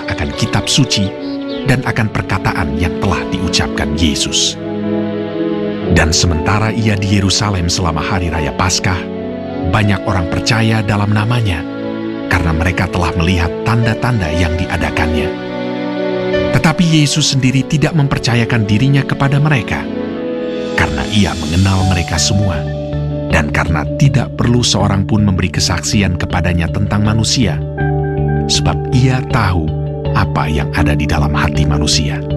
akan kitab suci dan akan perkataan yang telah diucapkan Yesus. Dan sementara ia di Yerusalem selama hari raya Paskah, banyak orang percaya dalam namanya karena mereka telah melihat tanda-tanda yang diadakannya. Tetapi Yesus sendiri tidak mempercayakan dirinya kepada mereka, karena ia mengenal mereka semua, dan karena tidak perlu seorang pun memberi kesaksian kepadanya tentang manusia, sebab ia tahu apa yang ada di dalam hati manusia.